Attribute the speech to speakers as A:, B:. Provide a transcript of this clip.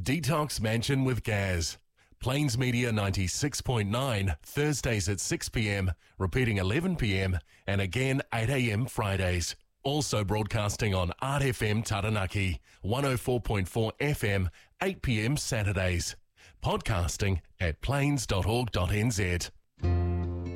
A: Detox Mansion with Gaz. Plains Media 96.9, Thursdays at 6 p.m, repeating 11 p.m, and again 8 a.m. Fridays. Also broadcasting on Art FM Taranaki, 104.4 FM, 8 p.m. Saturdays. Podcasting at plains.org.nz.